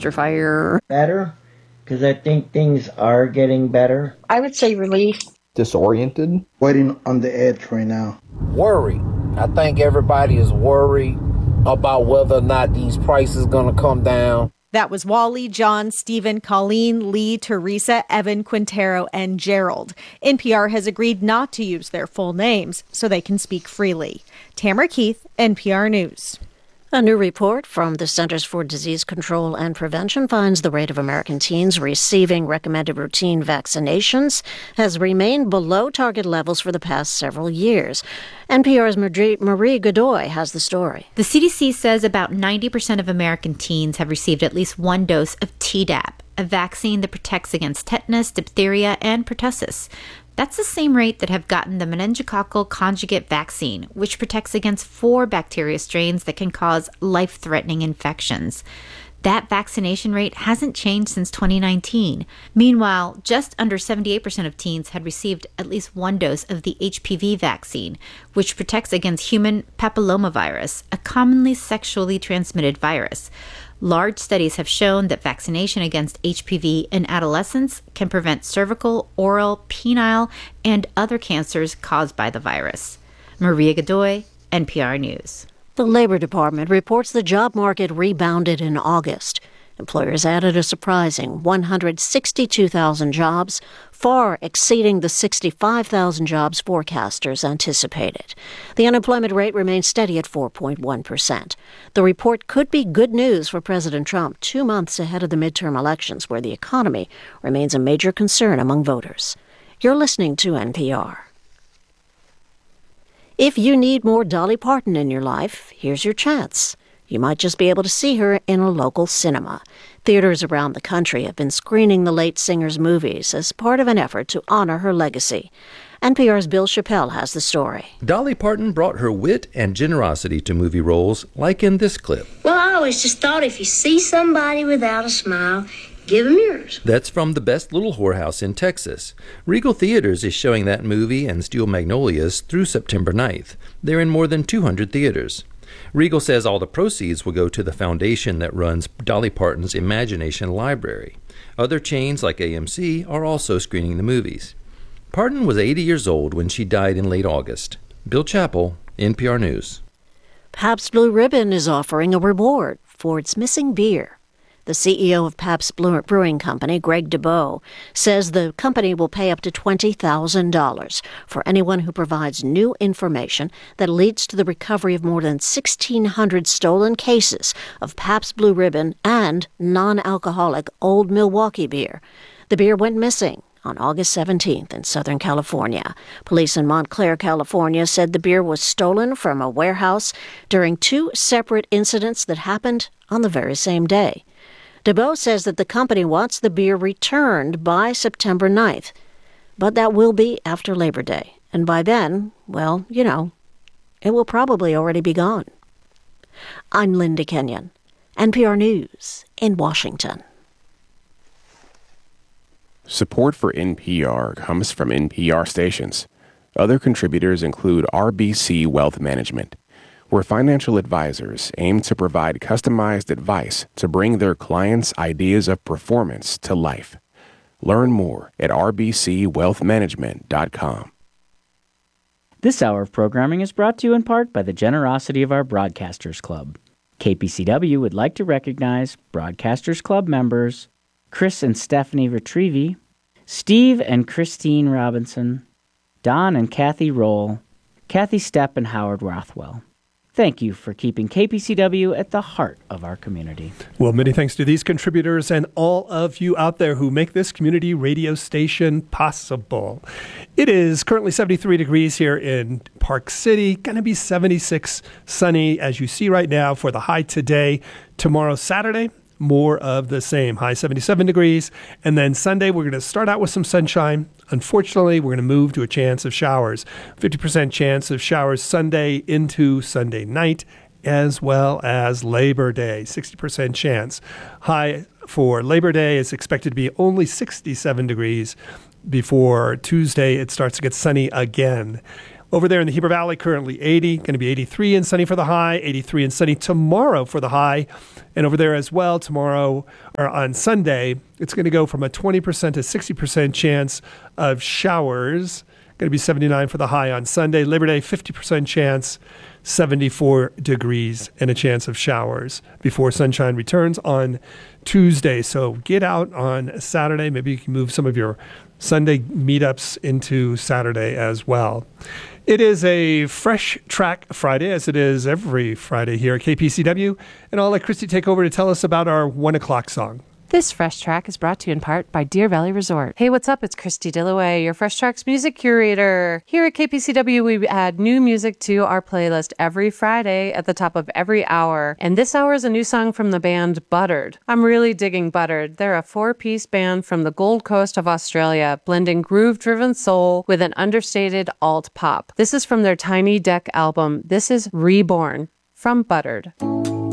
after fire. Better, because I think things are getting better. I would say relief. Disoriented. Waiting on the edge right now. Worry. I think everybody is worried about whether or not these prices are going to come down. That was Wally, John, Stephen, Colleen, Lee, Teresa, Evan, Quintero, and Gerald. NPR has agreed not to use their full names so they can speak freely. Tamara Keith, NPR News. A new report from the Centers for Disease Control and Prevention finds the rate of American teens receiving recommended routine vaccinations has remained below target levels for the past several years. NPR's Marie Godoy has the story. The CDC says about 90% of American teens have received at least one dose of Tdap, a vaccine that protects against tetanus, diphtheria, and pertussis. That's the same rate that have gotten the meningococcal conjugate vaccine, which protects against 4 bacteria strains that can cause life-threatening infections. That vaccination rate hasn't changed since 2019. Meanwhile, just under 78% of teens had received at least one dose of the HPV vaccine, which protects against human papillomavirus, a commonly sexually transmitted virus. Large studies have shown that vaccination against HPV in adolescents can prevent cervical, oral, penile, and other cancers caused by the virus. Maria Godoy, NPR News. The Labor Department reports the job market rebounded in August. Employers added a surprising 162,000 jobs, far exceeding the 65,000 jobs forecasters anticipated. The unemployment rate remains steady at 4.1%. The report could be good news for President Trump 2 months ahead of the midterm elections, where the economy remains a major concern among voters. You're listening to NPR. If you need more Dolly Parton in your life, here's your chance. You might just be able to see her in a local cinema. Theaters around the country have been screening the late singer's movies as part of an effort to honor her legacy. NPR's Bill Chappell has the story. Dolly Parton brought her wit and generosity to movie roles, like in this clip. Well, I always just thought if you see somebody without a smile, give them yours. That's from The Best Little Whorehouse in Texas. Regal Theaters is showing that movie and Steel Magnolias through September 9th. They're in more than 200 theaters. Regal says all the proceeds will go to the foundation that runs Dolly Parton's Imagination Library. Other chains like AMC are also screening the movies. Parton was 80 years old when she died in late August. Bill Chappell, NPR News. Pabst Blue Ribbon is offering a reward for its missing beer. The CEO of Pabst Brewing Company, Greg DeBow, says the company will pay up to $20,000 for anyone who provides new information that leads to the recovery of more than 1,600 stolen cases of Pabst Blue Ribbon and non-alcoholic Old Milwaukee beer. The beer went missing on August 17th in Southern California. Police in Montclair, California, said the beer was stolen from a warehouse during 2 separate incidents that happened on the very same day. DeBow says that the company wants the beer returned by September 9th, but that will be after Labor Day. And by then, well, you know, it will probably already be gone. I'm Linda Kenyon, NPR News in Washington. Support for NPR comes from NPR stations. Other contributors include RBC Wealth Management, where financial advisors aim to provide customized advice to bring their clients' ideas of performance to life. Learn more at rbcwealthmanagement.com. This hour of programming is brought to you in part by the generosity of our Broadcasters Club. KPCW would like to recognize Broadcasters Club members Chris and Stephanie Retrievi, Steve and Christine Robinson, Don and Kathy Roll, Kathy Stepp and Howard Rothwell. Thank you for keeping KPCW at the heart of our community. Well, many thanks to these contributors and all of you out there who make this community radio station possible. It is currently 73 degrees here in Park City. Going to be 76 sunny, as you see right now, for the high today. Tomorrow, Saturday, more of the same, high 77 degrees. And then Sunday, we're going to start out with some sunshine. Unfortunately, we're going to move to a chance of showers. 50% chance of showers Sunday into Sunday night, as well as Labor Day, 60% chance. High for Labor Day is expected to be only 67 degrees. Before Tuesday, it starts to get sunny again. Over there in the Heber Valley, currently 80, going to be 83 and sunny for the high, 83 and sunny tomorrow for the high. And over there as well, tomorrow or on Sunday, it's going to go from a 20% to 60% chance of showers. Going to be 79 for the high on Sunday. Labor Day, 50% chance, 74 degrees, and a chance of showers before sunshine returns on Tuesday. So get out on Saturday. Maybe you can move some of your Sunday meetups into Saturday as well. It is a Fresh Track Friday, as it is every Friday here at KPCW. And I'll let Christy take over to tell us about our 1 o'clock song. This Fresh Track is brought to you in part by Deer Valley Resort. Hey, what's up? It's Christy Dillaway, your Fresh Track's music curator. Here at KPCW, we add new music to our playlist every Friday at the top of every hour. And this hour is a new song from the band Buttered. I'm really digging Buttered. They're a 4-piece band from the Gold Coast of Australia, blending groove-driven soul with an understated alt-pop. This is from their Tiny Deck album. This is Reborn from Buttered.